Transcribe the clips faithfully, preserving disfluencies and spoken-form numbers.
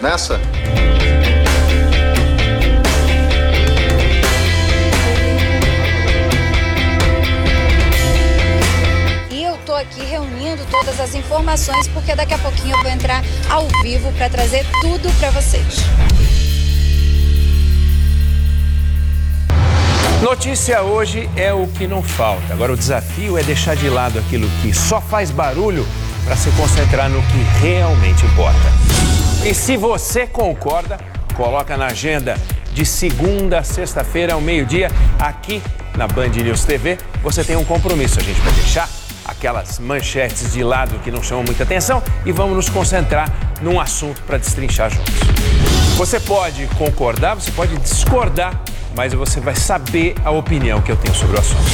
nessa? Estou aqui reunindo todas as informações porque daqui a pouquinho eu vou entrar ao vivo para trazer tudo para vocês. Notícia hoje é o que não falta. Agora o desafio é deixar de lado aquilo que só faz barulho para se concentrar no que realmente importa. E se você concorda, coloca na agenda de segunda a sexta-feira ao meio-dia aqui na Band News T V. Você tem um compromisso, a gente vai deixar aquelas manchetes de lado que não chamam muita atenção e vamos nos concentrar num assunto para destrinchar juntos. Você pode concordar, você pode discordar, mas você vai saber a opinião que eu tenho sobre o assunto.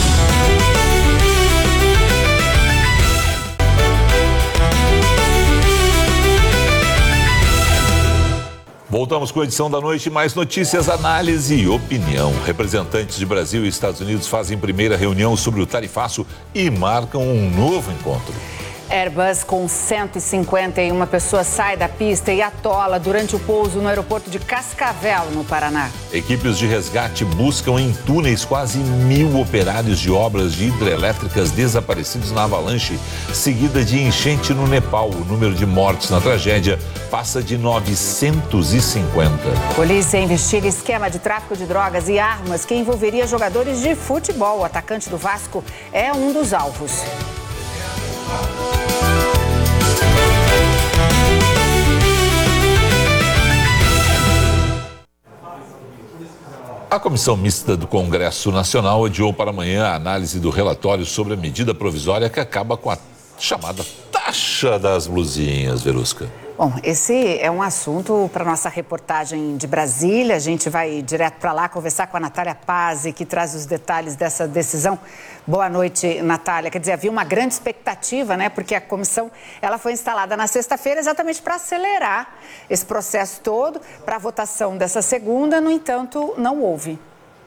Voltamos com a edição da noite, mais notícias, análise e opinião. Representantes de Brasil e Estados Unidos fazem primeira reunião sobre o tarifaço e marcam um novo encontro. Airbus com cento e cinquenta e uma pessoas sai da pista e atola durante o pouso no aeroporto de Cascavel, no Paraná. Equipes de resgate buscam em túneis quase mil operários de obras de hidrelétricas desaparecidos na avalanche, seguida de enchente no Nepal. O número de mortes na tragédia passa de novecentos e cinquenta. Polícia investiga esquema de tráfico de drogas e armas que envolveria jogadores de futebol. O atacante do Vasco é um dos alvos. A Comissão Mista do Congresso Nacional adiou para amanhã a análise do relatório sobre a medida provisória que acaba com a chamada taxa das blusinhas, Verusca. Bom, esse é um assunto para nossa reportagem de Brasília. A gente vai direto para lá conversar com a Natália Pazzi, que traz os detalhes dessa decisão. Boa noite, Natália. Quer dizer, havia uma grande expectativa, né? Porque a comissão ela foi instalada na sexta-feira exatamente para acelerar esse processo todo, para a votação dessa segunda. No entanto, não houve.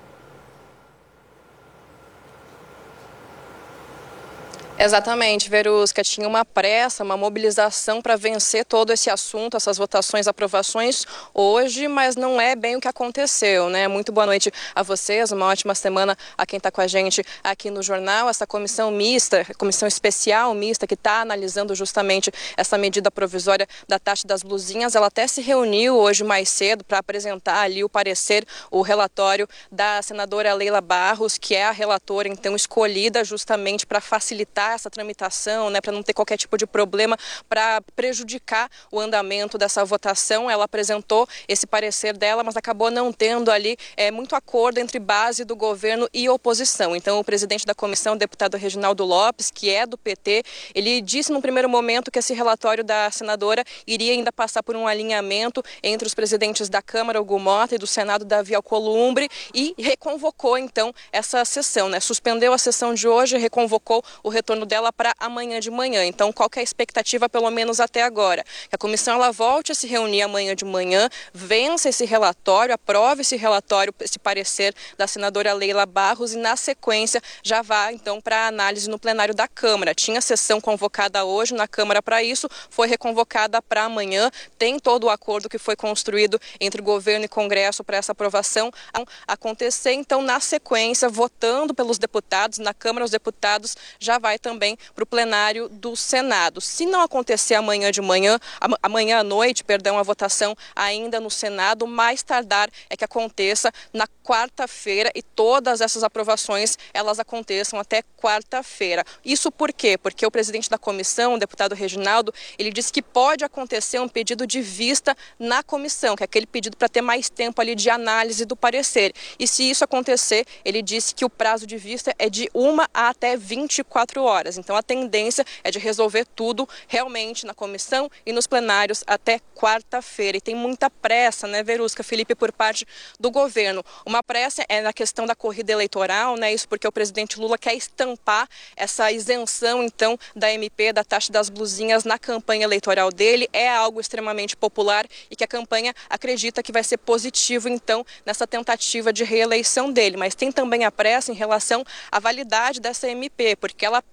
Exatamente, Verusca. Tinha uma pressa, uma mobilização para vencer todo esse assunto, essas votações, aprovações hoje, mas não é bem o que aconteceu, né? Muito boa noite a vocês, uma ótima semana a quem está com a gente aqui no jornal. Essa comissão mista, comissão especial mista que está analisando justamente essa medida provisória da taxa das blusinhas, ela até se reuniu hoje mais cedo para apresentar ali o parecer, o relatório da senadora Leila Barros, que é a relatora então escolhida justamente para facilitar essa tramitação, né, para não ter qualquer tipo de problema, para prejudicar o andamento dessa votação. Ela apresentou esse parecer dela, mas acabou não tendo ali é, muito acordo entre base do governo e oposição. Então, o presidente da comissão, o deputado Reginaldo Lopes, que é do P T, ele disse no primeiro momento que esse relatório da senadora iria ainda passar por um alinhamento entre os presidentes da Câmara, Hugo Mota, e do Senado, Davi Alcolumbre, e reconvocou, então, essa sessão, né? Suspendeu a sessão de hoje, reconvocou o retorno dela para amanhã de manhã. Então, qual que é a expectativa, pelo menos até agora? Que a comissão ela volte a se reunir amanhã de manhã, vença esse relatório, aprove esse relatório, esse parecer da senadora Leila Barros e, na sequência, já vá, então, para análise no plenário da Câmara. Tinha sessão convocada hoje na Câmara para isso, foi reconvocada para amanhã. Tem todo o acordo que foi construído entre governo e Congresso para essa aprovação acontecer. Então, na sequência, votando pelos deputados, na Câmara, os deputados já vai também para o plenário do Senado. Se não acontecer amanhã de manhã, amanhã à noite, perdão, a votação ainda no Senado, mais tardar é que aconteça na quarta-feira e todas essas aprovações, elas aconteçam até quarta-feira. Isso por quê? Porque o presidente da comissão, o deputado Reginaldo, ele disse que pode acontecer um pedido de vista na comissão, que é aquele pedido para ter mais tempo ali de análise do parecer. E se isso acontecer, ele disse que o prazo de vista é de uma a até vinte e quatro horas. Então, a tendência é de resolver tudo realmente na comissão e nos plenários até quarta-feira. E tem muita pressa, né, Verusca, Felipe, por parte do governo. Uma pressa é na questão da corrida eleitoral, né? Isso porque o presidente Lula quer estampar essa isenção, então, da M P, da taxa das blusinhas, na campanha eleitoral dele. É algo extremamente popular e que a campanha acredita que vai ser positivo, então, nessa tentativa de reeleição dele. Mas tem também a pressa em relação à validade dessa M P, porque ela pede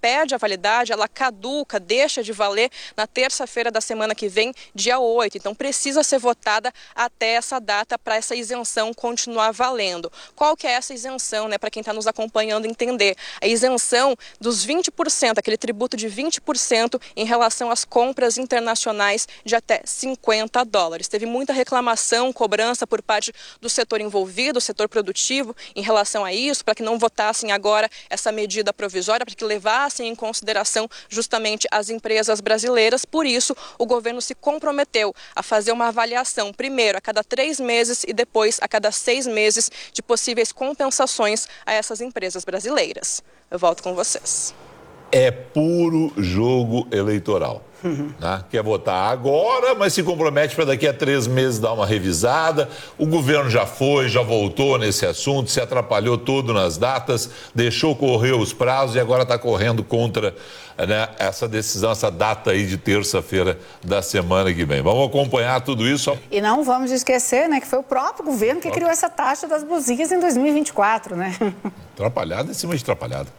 perde a validade, ela caduca, deixa de valer na terça-feira da semana que vem, dia oito. Então precisa ser votada até essa data para essa isenção continuar valendo. Qual que é essa isenção, né, para quem está nos acompanhando entender? A isenção dos vinte por cento, aquele tributo de vinte por cento em relação às compras internacionais de até cinquenta dólares. Teve muita reclamação, cobrança por parte do setor envolvido, o setor produtivo, em relação a isso, para que não votassem agora essa medida provisória, para que levassem em consideração justamente as empresas brasileiras. Por isso, o governo se comprometeu a fazer uma avaliação, primeiro a cada três meses e depois a cada seis meses, de possíveis compensações a essas empresas brasileiras. Eu volto com vocês. É puro jogo eleitoral. Uhum. Né? Quer votar agora, mas se compromete para daqui a três meses dar uma revisada. O governo já foi, já voltou nesse assunto, se atrapalhou todo nas datas, deixou correr os prazos e agora está correndo contra, né, essa decisão, essa data aí de terça-feira da semana que vem. Vamos acompanhar tudo isso. E não vamos esquecer, né, que foi o próprio governo que criou essa taxa das buzinas em dois mil e vinte e quatro, né? Atrapalhada em cima de atrapalhada.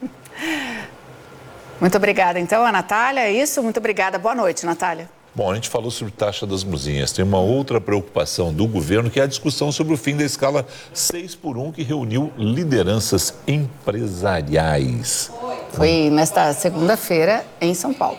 Muito obrigada, então, a Natália. É isso? Muito obrigada. Boa noite, Natália. Bom, a gente falou sobre taxa das buzinas. Tem uma outra preocupação do governo, que é a discussão sobre o fim da escala seis por um, que reuniu lideranças empresariais. Foi nesta segunda-feira, em São Paulo.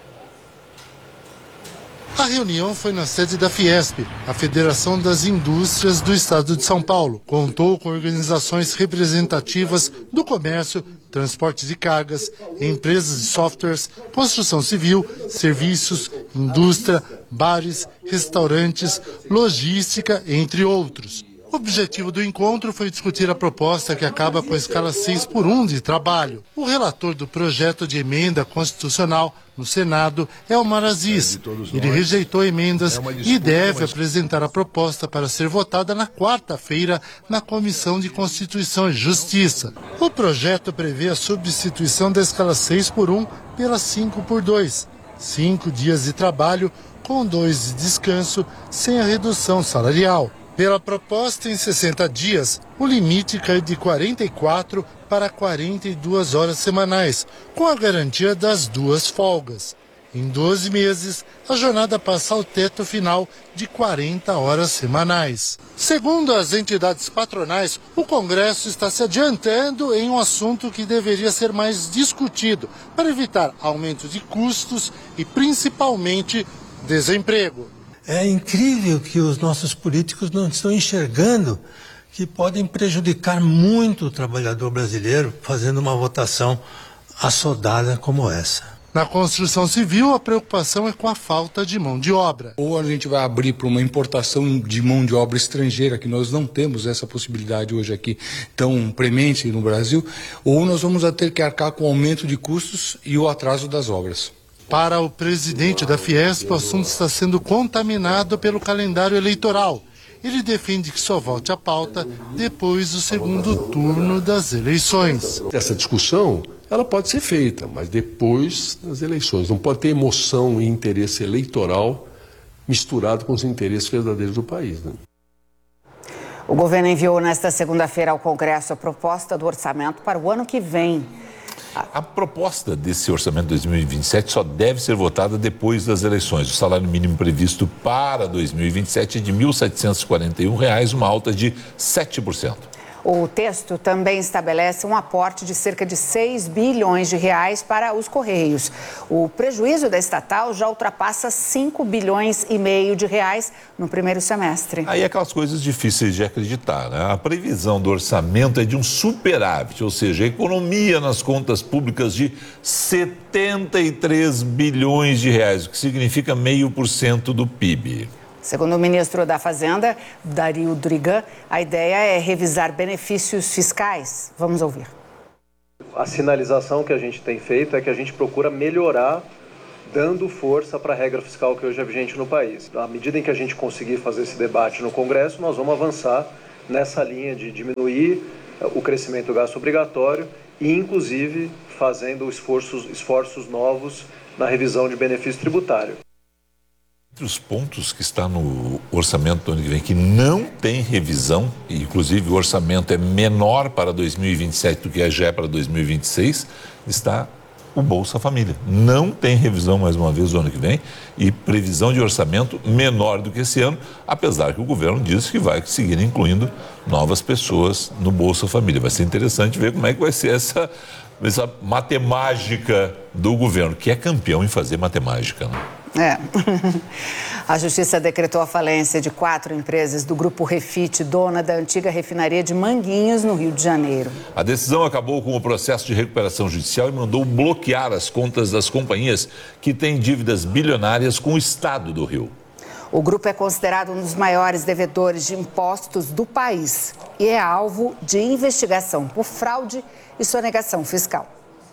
A reunião foi na sede da Fiesp, a Federação das Indústrias do Estado de São Paulo. Contou com organizações representativas do comércio, transporte de cargas, empresas de softwares, construção civil, serviços, indústria, bares, restaurantes, logística, entre outros. O objetivo do encontro foi discutir a proposta que acaba com a escala seis por um de trabalho. O relator do projeto de emenda constitucional no Senado é Omar Aziz. Ele rejeitou emendas e deve apresentar a proposta para ser votada na quarta-feira na Comissão de Constituição e Justiça. O projeto prevê a substituição da escala seis por um pela cinco por dois. Cinco dias de trabalho com dois de descanso sem a redução salarial. Pela proposta, em sessenta dias, o limite cai de quarenta e quatro para quarenta e duas horas semanais, com a garantia das duas folgas. Em doze meses, a jornada passa ao teto final de quarenta horas semanais. Segundo as entidades patronais, o Congresso está se adiantando em um assunto que deveria ser mais discutido, para evitar aumento de custos e, principalmente, desemprego. É incrível que os nossos políticos não estão enxergando que podem prejudicar muito o trabalhador brasileiro fazendo uma votação assodada como essa. Na construção civil, a preocupação é com a falta de mão de obra. Ou a gente vai abrir para uma importação de mão de obra estrangeira, que nós não temos essa possibilidade hoje aqui tão premente no Brasil, ou nós vamos ter que arcar com o aumento de custos e o atraso das obras. Para o presidente da Fiesp, o assunto está sendo contaminado pelo calendário eleitoral. Ele defende que só volte à pauta depois do segundo turno das eleições. Essa discussão, ela pode ser feita, mas depois das eleições. Não pode ter emoção e interesse eleitoral misturado com os interesses verdadeiros do país, né? O governo enviou nesta segunda-feira ao Congresso a proposta do orçamento para o ano que vem. A proposta desse orçamento de dois mil e vinte e sete só deve ser votada depois das eleições. O salário mínimo previsto para dois mil e vinte e sete é de mil setecentos e quarenta e um reais, uma alta de sete por cento. O texto também estabelece um aporte de cerca de seis bilhões de reais para os Correios. O prejuízo da estatal já ultrapassa cinco bilhões e meio de reais no primeiro semestre. Aí aquelas coisas difíceis de acreditar, né? A previsão do orçamento é de um superávit, ou seja, economia nas contas públicas de setenta e três bilhões de reais, o que significa meio por cento do P I B. Segundo o ministro da Fazenda, Dario Durigan, a ideia é revisar benefícios fiscais. Vamos ouvir. A sinalização que a gente tem feito é que a gente procura melhorar, dando força para a regra fiscal que hoje é vigente no país. À medida em que a gente conseguir fazer esse debate no Congresso, nós vamos avançar nessa linha de diminuir o crescimento do gasto obrigatório e, inclusive, fazendo esforços, esforços novos na revisão de benefício tributário. Entre os pontos que está no orçamento do ano que vem, que não tem revisão, e inclusive o orçamento é menor para dois mil e vinte e sete do que já é para dois mil e vinte e seis, está o Bolsa Família. Não tem revisão, mais uma vez, no ano que vem, e previsão de orçamento menor do que esse ano, apesar que o governo disse que vai seguir incluindo novas pessoas no Bolsa Família. Vai ser interessante ver como é que vai ser essa, essa matemática do governo, que é campeão em fazer matemática, né? É. A Justiça decretou a falência de quatro empresas do Grupo Refit, dona da antiga refinaria de Manguinhos, no Rio de Janeiro. A decisão acabou com o processo de recuperação judicial e mandou bloquear as contas das companhias que têm dívidas bilionárias com o Estado do Rio. O grupo é considerado um dos maiores devedores de impostos do país e é alvo de investigação por fraude e sonegação fiscal.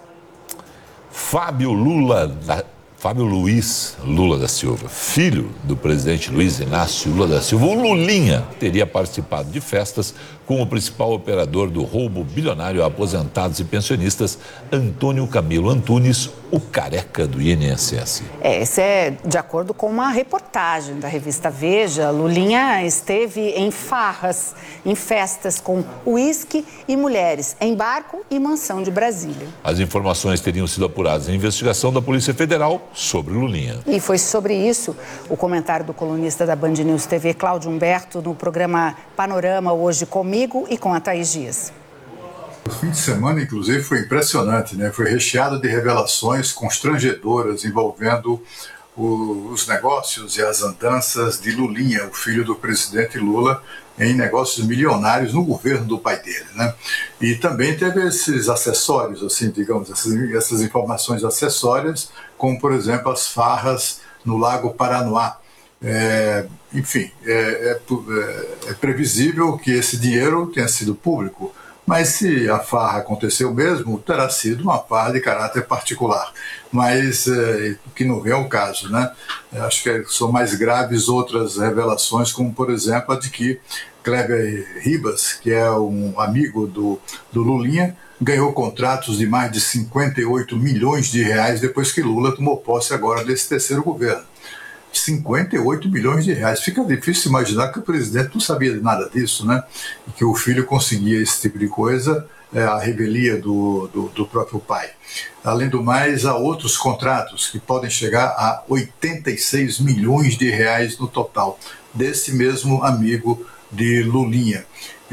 Fábio Lula da... Fábio Luiz Lula da Silva, filho do presidente Luiz Inácio Lula da Silva, o Lulinha, teria participado de festas com o principal operador do roubo bilionário a aposentados e pensionistas, Antônio Camilo Antunes, o careca do I N S S. É, esse é de acordo com uma reportagem da revista Veja. Lulinha esteve em farras, em festas com uísque e mulheres, em barco e mansão de Brasília. As informações teriam sido apuradas em investigação da Polícia Federal sobre Lulinha. E foi sobre isso o comentário do colunista da Band News T V, Cláudio Humberto, no programa Panorama, hoje comigo e com a Thaís Dias. O fim de semana, inclusive, foi impressionante, né? Foi recheado de revelações constrangedoras envolvendo o, os negócios e as andanças de Lulinha, o filho do presidente Lula, em negócios milionários no governo do pai dele, né? E também teve esses acessórios, assim, digamos, essas, essas informações acessórias, como, por exemplo, as farras no Lago Paranoá. É, enfim, é, é, é previsível que esse dinheiro tenha sido público, mas se a farra aconteceu mesmo, terá sido uma farra de caráter particular. Mas é, que não é o caso, né? Eu acho que são mais graves outras revelações, como, por exemplo, a de que Kleber Ribas, que é um amigo do, do Lulinha, ganhou contratos de mais de cinquenta e oito milhões de reais depois que Lula tomou posse agora desse terceiro governo. cinquenta e oito milhões de reais. Fica difícil imaginar que o presidente não sabia de nada disso, né? E que o filho conseguia esse tipo de coisa, é, a revelia do, do, do próprio pai. Além do mais, há outros contratos que podem chegar a oitenta e seis milhões de reais no total, desse mesmo amigo de Lulinha.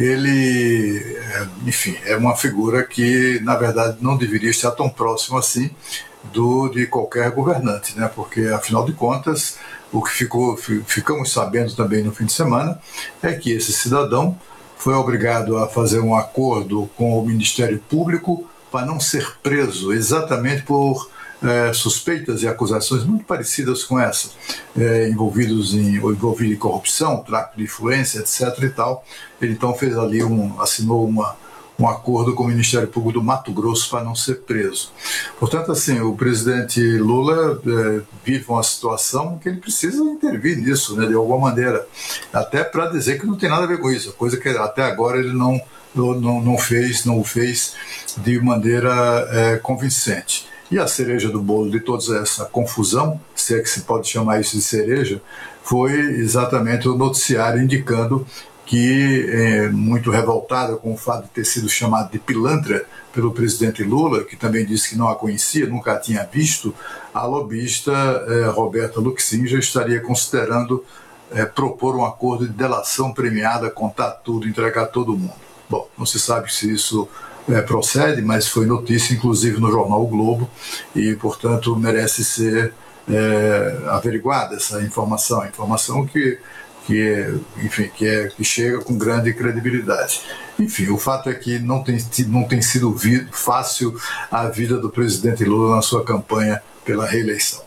Ele, enfim, é uma figura que, na verdade, não deveria estar tão próximo assim do, de qualquer governante, né? Porque, afinal de contas, o que ficou, ficamos sabendo também no fim de semana é que esse cidadão foi obrigado a fazer um acordo com o Ministério Público para não ser preso, exatamente por é, suspeitas e acusações muito parecidas com essa, é, envolvidos em, envolvido em corrupção, tráfico de influência, etc e tal. Ele então fez ali um, assinou uma um acordo com o Ministério Público do Mato Grosso para não ser preso. Portanto, assim, o presidente Lula é, vive uma situação que ele precisa intervir nisso, né, de alguma maneira, até para dizer que não tem nada a ver com isso, coisa que até agora ele não, não, não fez, não o fez de maneira é, convincente. E a cereja do bolo de toda essa confusão, se é que se pode chamar isso de cereja, foi exatamente o noticiário indicando que, é, muito revoltada com o fato de ter sido chamado de pilantra pelo presidente Lula, que também disse que não a conhecia, nunca a tinha visto, a lobista é, Roberta Luxin já estaria considerando é, propor um acordo de delação premiada, contar tudo, entregar todo mundo. Bom, não se sabe se isso é, procede, mas foi notícia, inclusive, no jornal O Globo, e, portanto, merece ser é, averiguada essa informação, a informação que que, é, enfim, que, é, que chega com grande credibilidade. Enfim, o fato é que não tem, não tem sido vi, fácil a vida do presidente Lula na sua campanha pela reeleição.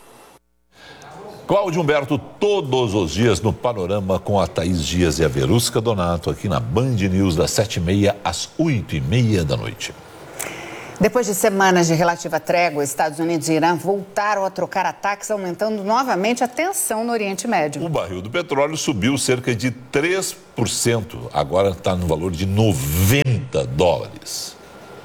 Cláudio Humberto, todos os dias no Panorama com a Thaís Dias e a Verusca Donato, aqui na Band News, das sete e meia às oito e meia da noite. Depois de semanas de relativa trégua, Estados Unidos e Irã voltaram a trocar ataques, aumentando novamente a tensão no Oriente Médio. O barril do petróleo subiu cerca de três por cento, agora está no valor de noventa dólares.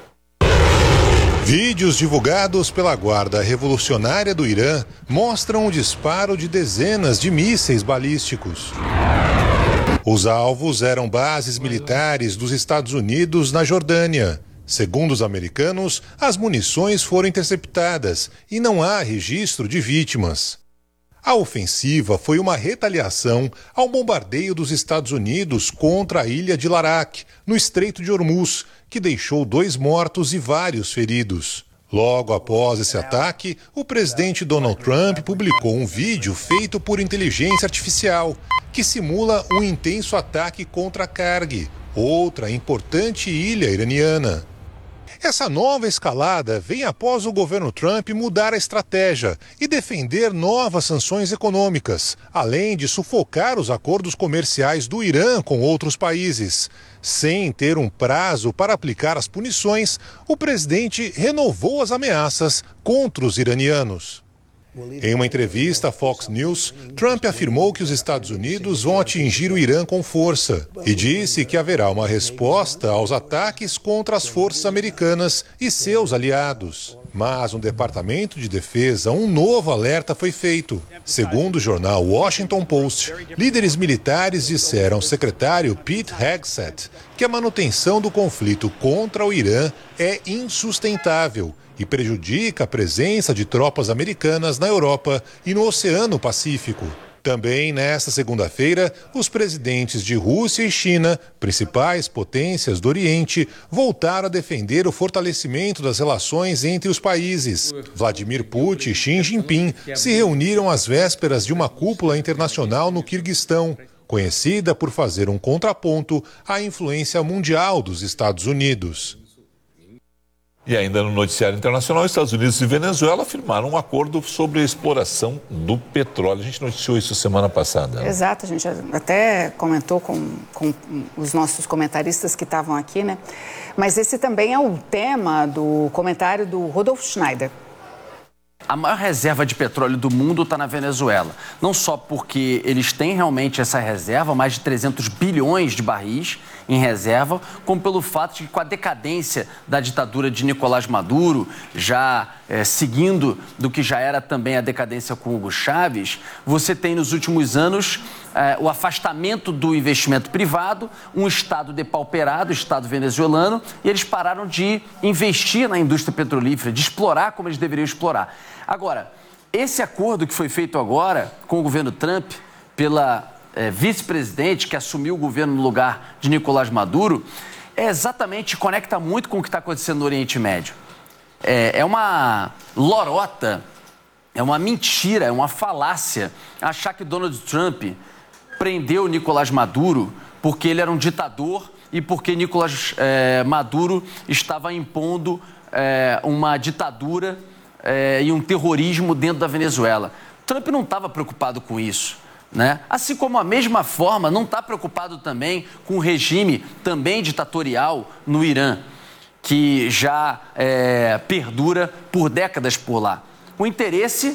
Vídeos divulgados pela Guarda Revolucionária do Irã mostram o disparo de dezenas de mísseis balísticos. Os alvos eram bases militares dos Estados Unidos na Jordânia. Segundo os americanos, as munições foram interceptadas e não há registro de vítimas. A ofensiva foi uma retaliação ao bombardeio dos Estados Unidos contra a ilha de Larak, no Estreito de Hormuz, que deixou dois mortos e vários feridos. Logo após esse ataque, o presidente Donald Trump publicou um vídeo feito por inteligência artificial, que simula um intenso ataque contra Karg, outra importante ilha iraniana. Essa nova escalada vem após o governo Trump mudar a estratégia e defender novas sanções econômicas, além de sufocar os acordos comerciais do Irã com outros países. Sem ter um prazo para aplicar as punições, o presidente renovou as ameaças contra os iranianos. Em uma entrevista à Fox News, Trump afirmou que os Estados Unidos vão atingir o Irã com força e disse que haverá uma resposta aos ataques contra as forças americanas e seus aliados. Mas no Departamento de Defesa, um novo alerta foi feito. Segundo o jornal Washington Post, líderes militares disseram ao secretário Pete Hegseth que a manutenção do conflito contra o Irã é insustentável e prejudica a presença de tropas americanas na Europa e no Oceano Pacífico. Também nesta segunda-feira, os presidentes de Rússia e China, principais potências do Oriente, voltaram a defender o fortalecimento das relações entre os países. Vladimir Putin e Xi Jinping se reuniram às vésperas de uma cúpula internacional no Quirguistão, conhecida por fazer um contraponto à influência mundial dos Estados Unidos. E ainda no noticiário internacional, Estados Unidos e Venezuela firmaram um acordo sobre a exploração do petróleo. A gente noticiou isso semana passada. Exato, a gente até comentou com, com os nossos comentaristas que estavam aqui, né? Mas esse também é o tema do comentário do Rudolf Schneider. A maior reserva de petróleo do mundo está na Venezuela. Não só porque eles têm realmente essa reserva, mais de trezentos bilhões de barris em reserva, como pelo fato de que com a decadência da ditadura de Nicolás Maduro, já é, seguindo do que já era também a decadência com Hugo Chávez, você tem nos últimos anos é, o afastamento do investimento privado, um Estado depauperado, o Estado venezuelano, e eles pararam de investir na indústria petrolífera, de explorar como eles deveriam explorar. Agora, esse acordo que foi feito agora com o governo Trump, pela é, vice-presidente que assumiu o governo no lugar de Nicolás Maduro, é exatamente, conecta muito com o que está acontecendo no Oriente Médio. É, é uma lorota, é uma mentira, é uma falácia achar que Donald Trump prendeu Nicolás Maduro porque ele era um ditador e porque Nicolás é, Maduro estava impondo é, uma ditadura É, e um terrorismo dentro da Venezuela. Trump não estava preocupado com isso, né? Assim como a mesma forma não está preocupado também com o regime também ditatorial no Irã, que já é, perdura por décadas por lá. O interesse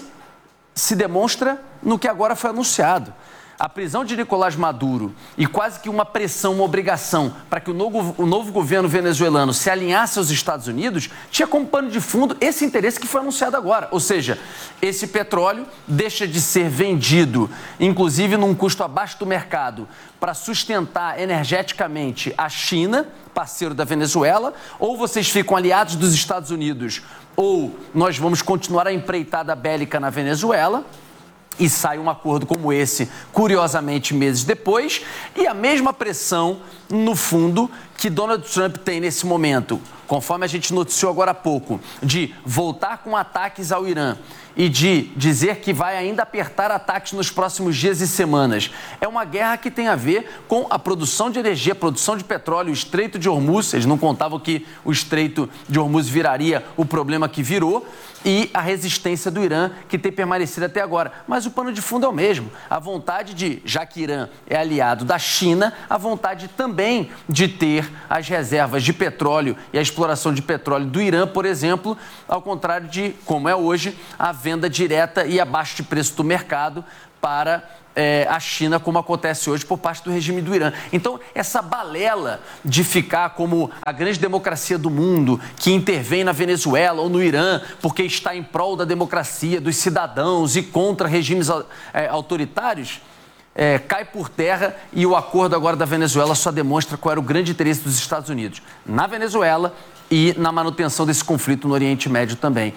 se demonstra no que agora foi anunciado. A prisão de Nicolás Maduro e quase que uma pressão, uma obrigação para que o novo, o novo governo venezuelano se alinhasse aos Estados Unidos, tinha como pano de fundo esse interesse que foi anunciado agora. Ou seja, esse petróleo deixa de ser vendido, inclusive num custo abaixo do mercado, para sustentar energeticamente a China, parceiro da Venezuela, ou vocês ficam aliados dos Estados Unidos, ou nós vamos continuar a empreitada bélica na Venezuela. E sai um acordo como esse, curiosamente, meses depois, e a mesma pressão, no fundo, que Donald Trump tem nesse momento, conforme a gente noticiou agora há pouco, de voltar com ataques ao Irã e de dizer que vai ainda apertar ataques nos próximos dias e semanas. É uma guerra que tem a ver com a produção de energia, a produção de petróleo, o Estreito de Hormuz. Eles não contavam que o Estreito de Hormuz viraria o problema que virou, e a resistência do Irã, que tem permanecido até agora. Mas o pano de fundo é o mesmo. A vontade de, já que Irã é aliado da China, a vontade também de ter as reservas de petróleo e a exploração de petróleo do Irã, por exemplo, ao contrário de, como é hoje, a venda direta e abaixo de preço do mercado para é, a China, como acontece hoje por parte do regime do Irã. Então, essa balela de ficar como a grande democracia do mundo que intervém na Venezuela ou no Irã porque está em prol da democracia, dos cidadãos e contra regimes é, autoritários, é, cai por terra, e o acordo agora da Venezuela só demonstra qual era o grande interesse dos Estados Unidos na Venezuela e na manutenção desse conflito no Oriente Médio também.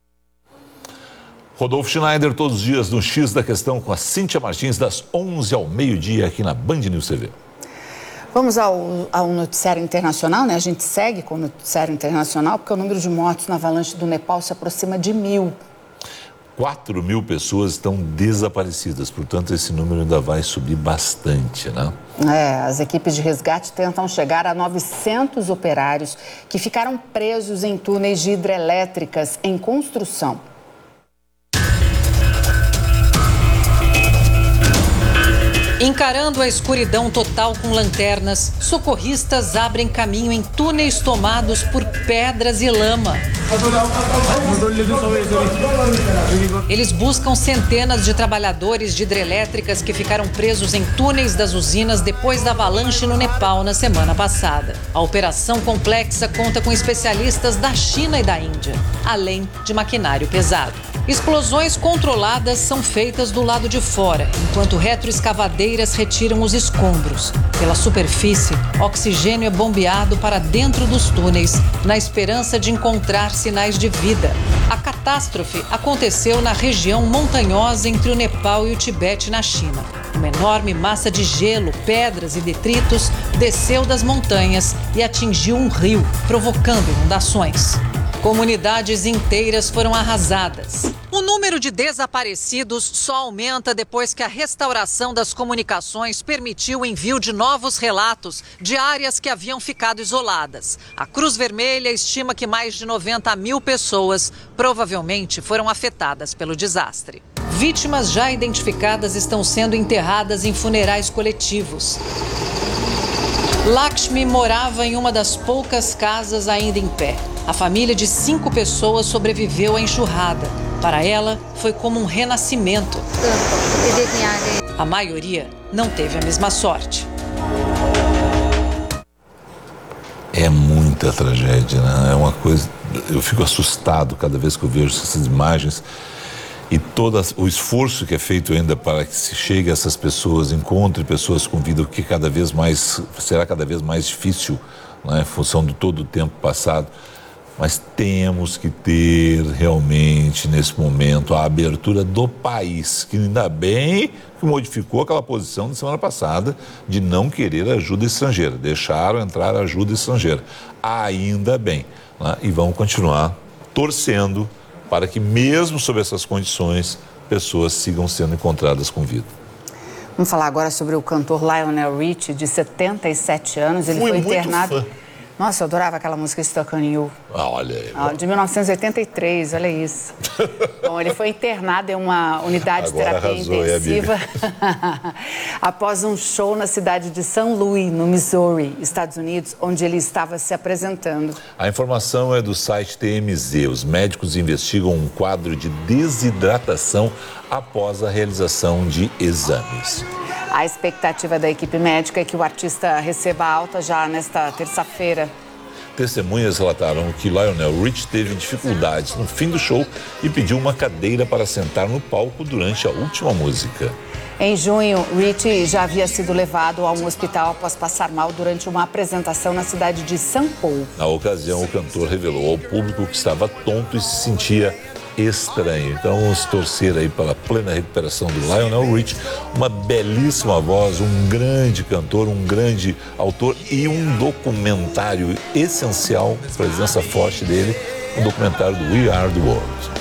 Rodolfo Schneider, todos os dias no X da Questão com a Cíntia Martins, das onze ao meio-dia aqui na Band News T V. Vamos ao, ao noticiário internacional, né? A gente segue com o noticiário internacional porque o número de mortos na avalanche do Nepal se aproxima de mil. quatro mil pessoas estão desaparecidas, portanto esse número ainda vai subir bastante, né? É, as equipes de resgate tentam chegar a novecentos operários que ficaram presos em túneis de hidrelétricas em construção. Encarando a escuridão total com lanternas, socorristas abrem caminho em túneis tomados por pedras e lama. Eles buscam centenas de trabalhadores de hidrelétricas que ficaram presos em túneis das usinas depois da avalanche no Nepal na semana passada. A operação complexa conta com especialistas da China e da Índia, além de maquinário pesado. Explosões controladas são feitas do lado de fora, enquanto retroescavadeiras retiram os escombros. Pela superfície, oxigênio é bombeado para dentro dos túneis, na esperança de encontrar sinais de vida. A catástrofe aconteceu na região montanhosa entre o Nepal e o Tibete, na China. Uma enorme massa de gelo, pedras e detritos desceu das montanhas e atingiu um rio, provocando inundações. Comunidades inteiras foram arrasadas. O número de desaparecidos só aumenta depois que a restauração das comunicações permitiu o envio de novos relatos de áreas que haviam ficado isoladas. A Cruz Vermelha estima que mais de noventa mil pessoas provavelmente foram afetadas pelo desastre. Vítimas já identificadas estão sendo enterradas em funerais coletivos. Lakshmi morava em uma das poucas casas ainda em pé. A família de cinco pessoas sobreviveu à enxurrada. Para ela, foi como um renascimento. A maioria não teve a mesma sorte. É muita tragédia, né? É uma coisa... Eu fico assustado cada vez que eu vejo essas imagens. E todo o esforço que é feito ainda para que se chegue a essas pessoas, encontre pessoas com vida, o que cada vez mais, será cada vez mais difícil, né, em função de todo o tempo passado. Mas temos que ter realmente, nesse momento, a abertura do país, que ainda bem que modificou aquela posição da semana passada de não querer ajuda estrangeira. Deixaram entrar ajuda estrangeira. Ainda bem. Né, e vamos continuar torcendo para que, mesmo sob essas condições, pessoas sigam sendo encontradas com vida. Vamos falar agora sobre o cantor Lionel Richie, de setenta e sete anos. Ele Fui foi muito internado... fã. Nossa, eu adorava aquela música Stuck on You. Ah, olha aí. Ah, de mil novecentos e oitenta e três, olha isso. Bom, ele foi internado em uma unidade de Agora terapia arrasou, intensiva após um show na cidade de Saint Louis, no Missouri, Estados Unidos, onde ele estava se apresentando. A informação é do site T M Z. Os médicos investigam um quadro de desidratação após a realização de exames. A expectativa da equipe médica é que o artista receba alta já nesta terça-feira. Testemunhas relataram que Lionel Richie teve dificuldades no fim do show e pediu uma cadeira para sentar no palco durante a última música. Em junho, Richie já havia sido levado a um hospital após passar mal durante uma apresentação na cidade de São Paulo. Na ocasião, o cantor revelou ao público que estava tonto e se sentia estranho. Então, vamos torcer aí pela plena recuperação do Lionel Richie, uma belíssima voz, um grande cantor, um grande autor e um documentário essencial, presença forte dele, o documentário do We Are the World.